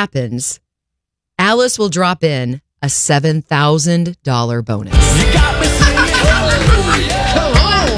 happens, Alice will drop in a $7,000 bonus. You got me singing hallelujah. Come on.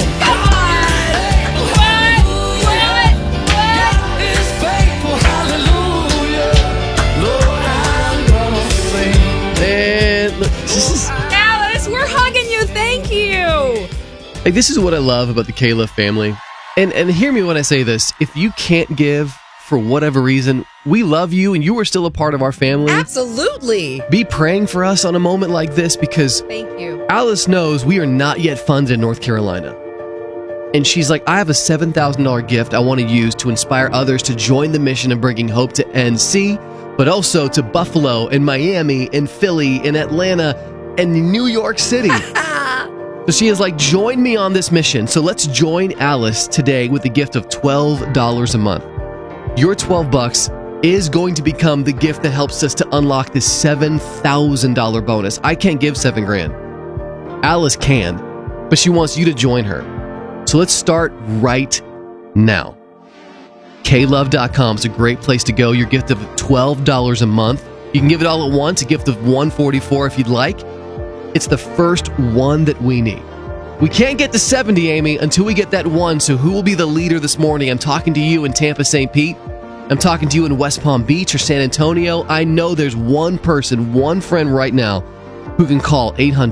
God is faithful, hallelujah. Lord, I'm gonna sing. And look, this is Alice, we're hugging you. Thank you. like this is what I love about the Caleb family. And hear me when I say this. If you can't give for whatever reason, we love you and you are still a part of our family. Absolutely. Be praying for us on a moment like this because Thank you. Alice knows we are not yet funded in North Carolina. And she's like, I have a $7,000 gift I want to use to inspire others to join the mission of bringing hope to NC, but also to Buffalo and Miami and Philly and Atlanta and New York City. So she is like, join me on this mission. So let's join Alice today with a gift of $12 a month. Your $12 is going to become the gift that helps us to unlock this $7,000 bonus. I can't give $7,000. Alice can, but she wants you to join her. So let's start right now. klove.com is a great place to go. Your gift of $12 a month. You can give it all at once, a gift of $144 if you'd like. It's the first one that we need. We can't get to 70, Amy, until we get that one. So who will be the leader this morning? I'm talking to you in Tampa, St. Pete. I'm talking to you in West Palm Beach or San Antonio. I know there's one person, one friend right now who can call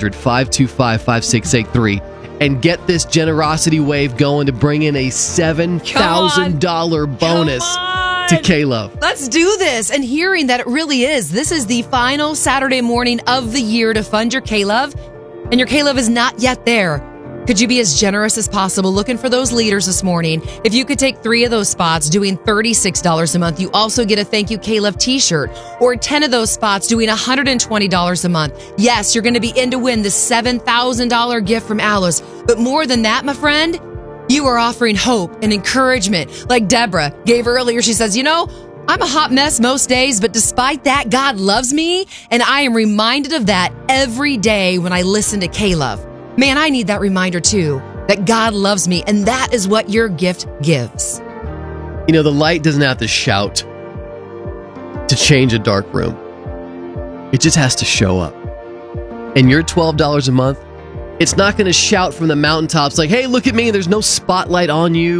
800-525-5683 and get this generosity wave going to bring in a $7,000 bonus to K-Love. Let's do this. And hearing that it really is, this is the final Saturday morning of the year to fund your K-Love, and your K-Love is not yet there. Could you be as generous as possible looking for those leaders this morning? If you could take 3 of those spots doing $36 a month, you also get a Thank You K-Love t-shirt, or 10 of those spots doing $120 a month. Yes, you're going to be in to win the $7,000 gift from Alice. But more than that, my friend, you are offering hope and encouragement. Like Deborah gave earlier, she says, I'm a hot mess most days, but despite that, God loves me, and I am reminded of that every day when I listen to K-Love. Man, I need that reminder too, that God loves me, and that is what your gift gives. The light doesn't have to shout to change a dark room. It just has to show up. And your $12 a month, it's not going to shout from the mountaintops like, hey, look at me, there's no spotlight on you.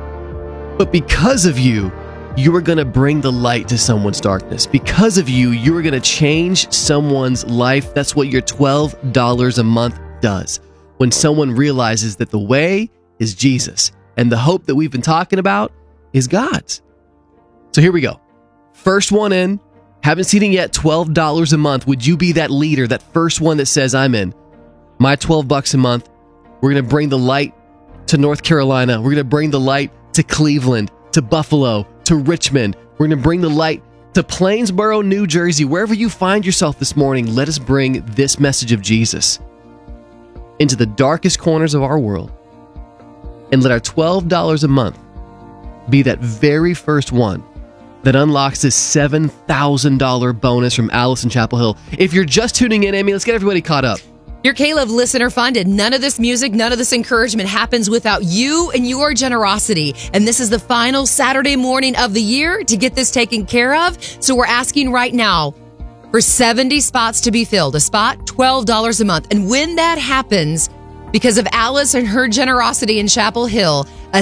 But because of you, you are going to bring the light to someone's darkness. Because of you, you are going to change someone's life. That's what your $12 a month does. When someone realizes that the way is Jesus and the hope that we've been talking about is God's. So here we go. First one in. Haven't seen it yet. $12 a month. Would you be that leader, that first one that says, I'm in? My $12 a month. We're going to bring the light to North Carolina. We're going to bring the light to Cleveland, to Buffalo, to Richmond. We're going to bring the light to Plainsboro, New Jersey. Wherever you find yourself this morning, let us bring this message of Jesus into the darkest corners of our world, and let our $12 a month be that very first one that unlocks this $7,000 bonus from Alice in Chapel Hill. If you're just tuning in, Amy, let's get everybody caught up. Your K-Love listener funded. None of this music, none of this encouragement happens without you and your generosity. And this is the final Saturday morning of the year to get this taken care of. So we're asking right now for 70 spots to be filled. A spot, $12 a month. And when that happens, because of Alice and her generosity in Chapel Hill, a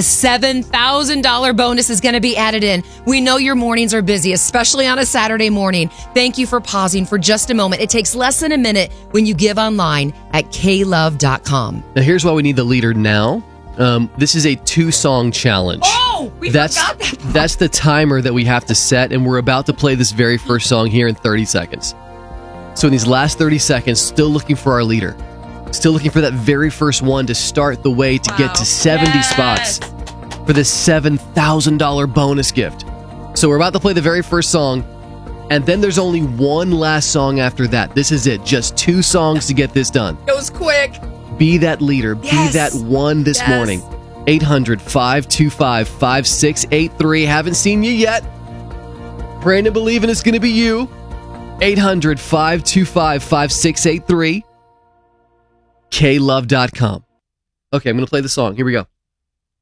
$7,000 bonus is going to be added in. We know your mornings are busy, especially on a Saturday morning. Thank you for pausing for just a moment. It takes less than a minute when you give online at klove.com. Now, here's why we need the leader now. This is a 2-song challenge. Oh, we forgot that part. That's the timer that we have to set, and we're about to play this very first song here in 30 seconds. So in these last 30 seconds, still looking for our leader. Still looking for that very first one to start the way to get to 70 spots for this $7,000 bonus gift. So we're about to play the very first song, and then there's only one last song after that. This is it. Just 2 songs to get this done. It was quick. Be that leader. Yes. Be that one this morning. 800-525-5683. Haven't seen you yet. Praying and believing it's going to be you. 800-525-5683. klove.com. Okay, I'm going to play the song. Here we go.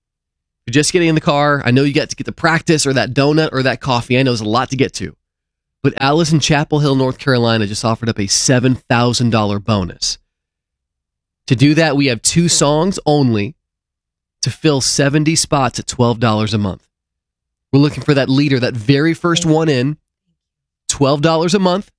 You're just getting in the car. I know you got to get the practice or that donut or that coffee. I know there's a lot to get to. But Alice in Chapel Hill, North Carolina just offered up a $7,000 bonus. To do that, we have 2 songs only to fill 70 spots at $12 a month. We're looking for that leader, that very first one in, $12 a month.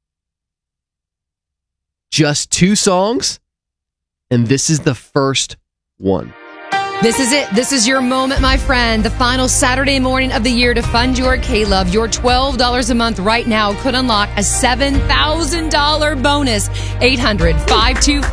Just 2 songs, and this is the first one. This is it. This is your moment, my friend. The final Saturday morning of the year to fund your K-Love. Your $12 a month right now could unlock a $7,000 bonus. 800-525